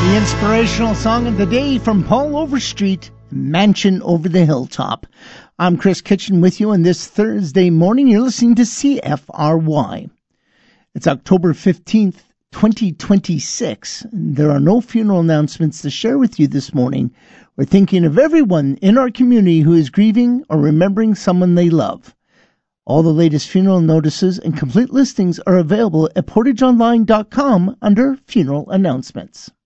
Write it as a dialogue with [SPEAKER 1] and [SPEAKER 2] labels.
[SPEAKER 1] The inspirational song of the day from Paul Overstreet, Mansion Over the Hilltop. I'm Chris Kitchen with you on this Thursday morning. You're listening to CFRY. It's October 15th, 2026. There are no funeral announcements to share with you this morning. We're thinking of everyone in our community who is grieving or remembering someone they love. All the latest funeral notices and complete listings are available at portageonline.com under Funeral Announcements.